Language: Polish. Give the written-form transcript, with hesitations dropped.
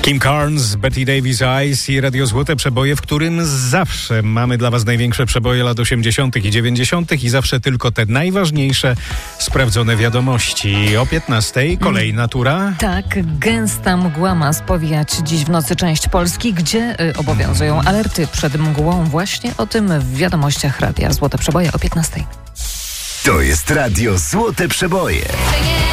Kim Carnes, Betty Davis Eyes i Radio Złote Przeboje, w którym zawsze mamy dla Was największe przeboje lat 80. i 90. i zawsze tylko te najważniejsze, sprawdzone wiadomości. O 15:00 kolejna tura. Tak, gęsta mgła ma spowijać dziś w nocy część Polski, gdzie obowiązują alerty przed mgłą. Właśnie o tym w wiadomościach Radia Złote Przeboje o 15:00. To jest Radio Złote Przeboje.